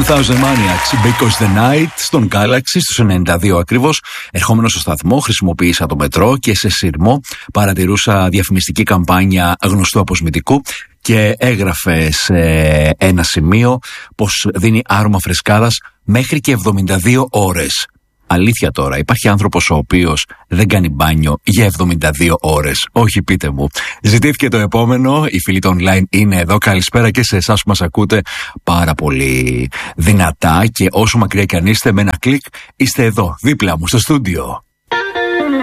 Maniacs, Because the Night, στον Galaxy, στους 92 ακριβώς. Ερχόμενο στο σταθμό, χρησιμοποίησα το μετρό και σε σειρμό παρατηρούσα διαφημιστική καμπάνια γνωστού αποσμητικού και έγραφε σε ένα σημείο πως δίνει άρωμα φρεσκάδας μέχρι και 72 ώρες. Αλήθεια τώρα, υπάρχει άνθρωπος ο οποίος δεν κάνει μπάνιο για 72 ώρες. Όχι, πείτε μου. Ζητήθηκε το επόμενο, οι φίλοι του online είναι εδώ. Καλησπέρα και σε εσάς που μας ακούτε πάρα πολύ δυνατά και όσο μακριά κι αν είστε, με ένα κλικ είστε εδώ, δίπλα μου στο στούντιο.